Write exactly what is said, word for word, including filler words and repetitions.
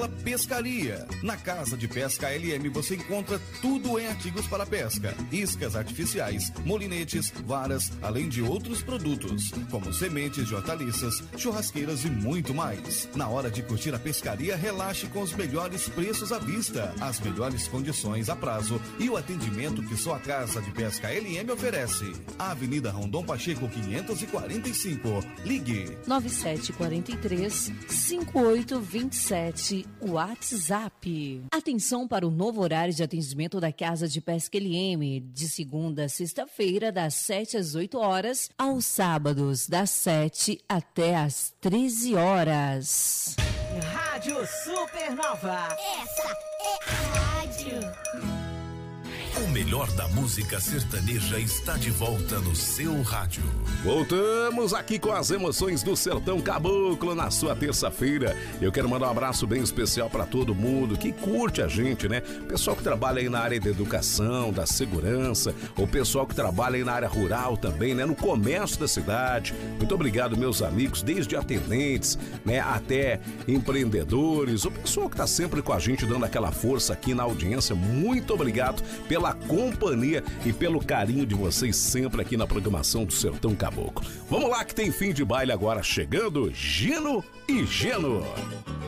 Pescaria. Na Casa de Pesca L M você encontra tudo em artigos para pesca, iscas artificiais, molinetes, varas, além de outros produtos, como sementes de hortaliças, churrasqueiras e muito mais. Na hora de curtir a pescaria, relaxe com os melhores preços à vista, as melhores condições a prazo e o atendimento que só a Casa de Pesca L M oferece. Avenida Rondon Pacheco quinhentos e quarenta e cinco. Ligue nove sete quatro três, cinco oito dois sete. WhatsApp. Atenção para o novo horário de atendimento da Casa de Pesca L M, de segunda a sexta-feira, das sete às oito horas, aos sábados, das sete até às treze horas. Rádio Supernova. Essa é a rádio. O melhor da música sertaneja está de volta no seu rádio. Voltamos aqui com as emoções do Sertão Caboclo na sua terça-feira. Eu quero mandar um abraço bem especial para todo mundo que curte a gente, né? Pessoal que trabalha aí na área da educação, da segurança, o pessoal que trabalha aí na área rural também, né? No comércio da cidade. Muito obrigado, meus amigos, desde atendentes, né? Até empreendedores, o pessoal que tá sempre com a gente dando aquela força aqui na audiência. Muito obrigado pela companhia e pelo carinho de vocês sempre aqui na programação do Sertão Caboclo. Vamos lá que tem fim de baile agora chegando, Gino e Geno.